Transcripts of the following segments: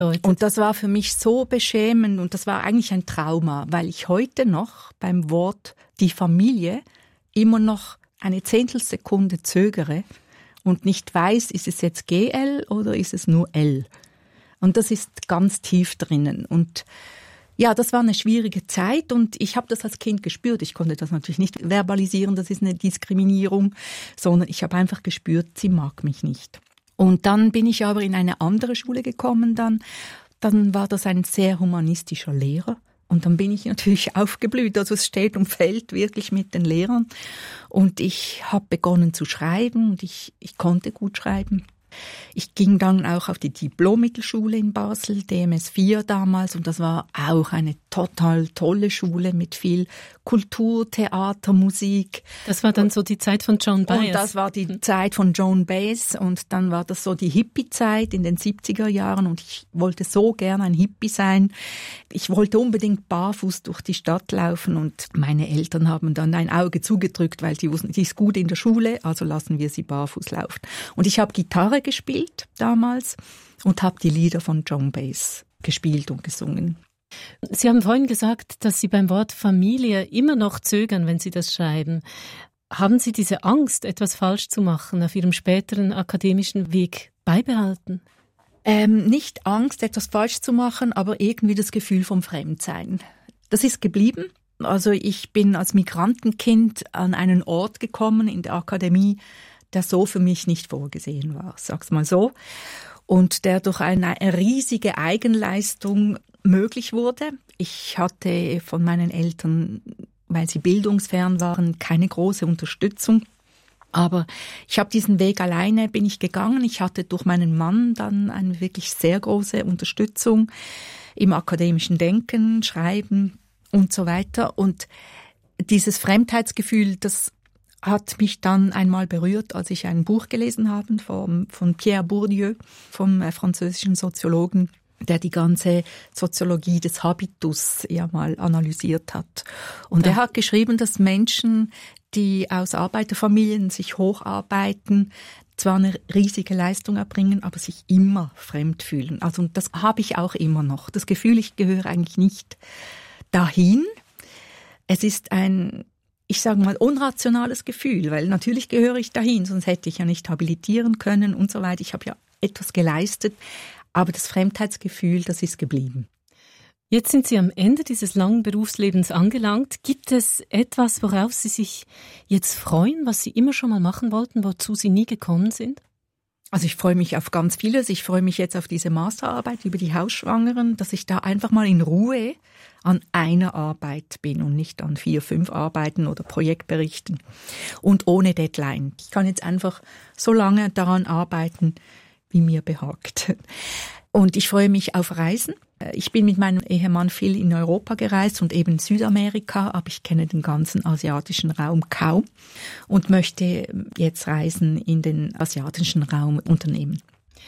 Und das war für mich so beschämend und das war eigentlich ein Trauma, weil ich heute noch beim Wort die Familie immer noch eine Zehntelsekunde zögere und nicht weiß, ist es jetzt GL oder ist es nur L? Und das ist ganz tief drinnen. Und ja, das war eine schwierige Zeit und ich habe das als Kind gespürt. Ich konnte das natürlich nicht verbalisieren, das ist eine Diskriminierung, sondern ich habe einfach gespürt, sie mag mich nicht. Und dann bin ich aber in eine andere Schule gekommen dann war das ein sehr humanistischer Lehrer. Und dann bin ich natürlich aufgeblüht. Also es steht und fällt wirklich mit den Lehrern. Und ich habe begonnen zu schreiben und ich konnte gut schreiben. Ich ging dann auch auf die Diplom-Mittelschule in Basel, DMS 4 damals, und das war auch eine total tolle Schule mit viel Kultur, Theater, Musik. Das war dann so die Zeit von Joan Baez. Und das war die Zeit von Joan Baez und dann war das so die Hippie-Zeit in den 70er Jahren und ich wollte so gern ein Hippie sein. Ich wollte unbedingt barfuß durch die Stadt laufen und meine Eltern haben dann ein Auge zugedrückt, weil sie wussten, sie ist gut in der Schule, also lassen wir sie barfuß laufen. Und ich habe Gitarre gespielt damals und habe die Lieder von Joan Baez gespielt und gesungen. Sie haben vorhin gesagt, dass Sie beim Wort Familie immer noch zögern, wenn Sie das schreiben. Haben Sie diese Angst, etwas falsch zu machen, auf Ihrem späteren akademischen Weg beibehalten? Nicht Angst, etwas falsch zu machen, aber irgendwie das Gefühl vom Fremdsein. Das ist geblieben. Also ich bin als Migrantenkind an einen Ort gekommen in der Akademie, der so für mich nicht vorgesehen war, sag's mal so. Und der durch eine riesige Eigenleistung möglich wurde. Ich hatte von meinen Eltern, weil sie bildungsfern waren, keine große Unterstützung. Aber ich habe diesen Weg alleine, bin ich gegangen. Ich hatte durch meinen Mann dann eine wirklich sehr große Unterstützung im akademischen Denken, Schreiben und so weiter. Und dieses Fremdheitsgefühl, das hat mich dann einmal berührt, als ich ein Buch gelesen habe von Pierre Bourdieu, vom französischen Soziologen, der die ganze Soziologie des Habitus ja mal analysiert hat. Und er hat geschrieben, dass Menschen, die aus Arbeiterfamilien sich hocharbeiten, zwar eine riesige Leistung erbringen, aber sich immer fremd fühlen. Also das habe ich auch immer noch. Das Gefühl, ich gehöre eigentlich nicht dahin. Es ist ein, ich sage mal, unrationales Gefühl, weil natürlich gehöre ich dahin, sonst hätte ich ja nicht habilitieren können und so weiter. Ich habe ja etwas geleistet, aber das Fremdheitsgefühl, das ist geblieben. Jetzt sind Sie am Ende dieses langen Berufslebens angelangt. Gibt es etwas, worauf Sie sich jetzt freuen, was Sie immer schon mal machen wollten, wozu Sie nie gekommen sind? Also ich freue mich auf ganz vieles. Ich freue mich jetzt auf diese Masterarbeit über die Hausschwangeren, dass ich da einfach mal in Ruhe an einer Arbeit bin und nicht an 4, 5 Arbeiten oder Projektberichten und ohne Deadline. Ich kann jetzt einfach so lange daran arbeiten, wie mir behagt. Und ich freue mich auf Reisen. Ich bin mit meinem Ehemann viel in Europa gereist und eben Südamerika, aber ich kenne den ganzen asiatischen Raum kaum und möchte jetzt Reisen in den asiatischen Raum unternehmen.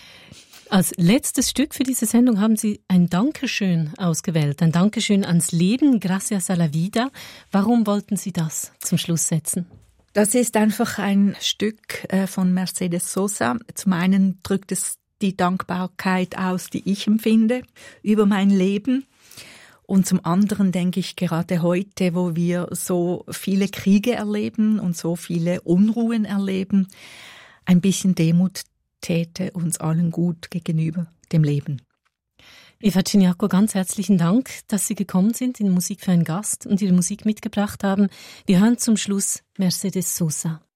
Als letztes Stück für diese Sendung haben Sie ein Dankeschön ausgewählt. Ein Dankeschön ans Leben, Gracias a la vida. Warum wollten Sie das zum Schluss setzen? Das ist einfach ein Stück von Mercedes Sosa. Zum einen drückt es die Dankbarkeit aus, die ich empfinde über mein Leben. Und zum anderen denke ich gerade heute, wo wir so viele Kriege erleben und so viele Unruhen erleben, ein bisschen Demut täte uns allen gut gegenüber dem Leben. Eva Ciniacco, ganz herzlichen Dank, dass Sie gekommen sind in Musik für einen Gast und Ihre Musik mitgebracht haben. Wir hören zum Schluss Mercedes Sosa.